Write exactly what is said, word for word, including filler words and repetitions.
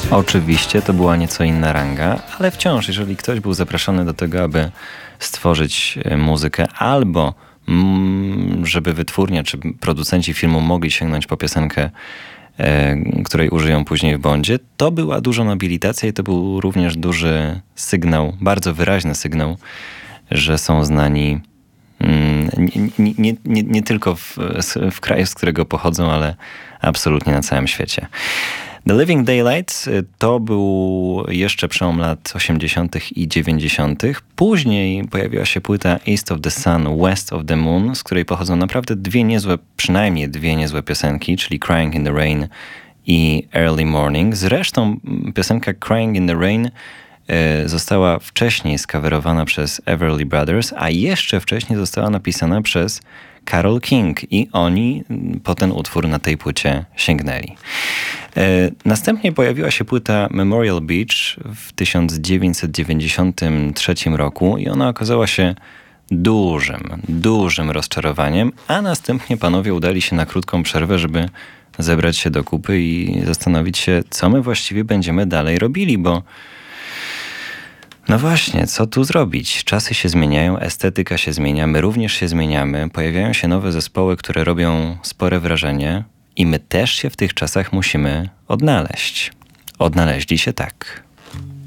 Oczywiście to była nieco inna ranga, ale wciąż, jeżeli ktoś był zapraszany do tego, aby stworzyć muzykę albo mm, żeby wytwórnia czy producenci filmu mogli sięgnąć po piosenkę, e, której użyją później w Bondzie, to była duża nobilitacja i to był również duży sygnał, bardzo wyraźny sygnał, że są znani mm, nie, nie, nie, nie tylko w, w kraju, z którego pochodzą, ale absolutnie na całym świecie. The Living Daylights to był jeszcze przełom lat osiemdziesiątych i dziewięćdziesiątych. Później pojawiła się płyta East of the Sun, West of the Moon, z której pochodzą naprawdę dwie niezłe, przynajmniej dwie niezłe piosenki, czyli Crying in the Rain i Early Morning. Zresztą piosenka Crying in the Rain została wcześniej skawerowana przez Everly Brothers, a jeszcze wcześniej została napisana przez Carole King i oni po ten utwór na tej płycie sięgnęli. Następnie pojawiła się płyta Memorial Beach w tysiąc dziewięćset dziewięćdziesiątym trzecim roku i ona okazała się dużym, dużym rozczarowaniem, a następnie panowie udali się na krótką przerwę, żeby zebrać się do kupy i zastanowić się, co my właściwie będziemy dalej robili, bo no właśnie, co tu zrobić? Czasy się zmieniają, estetyka się zmienia, my również się zmieniamy, pojawiają się nowe zespoły, które robią spore wrażenie i my też się w tych czasach musimy odnaleźć. Odnaleźli się tak.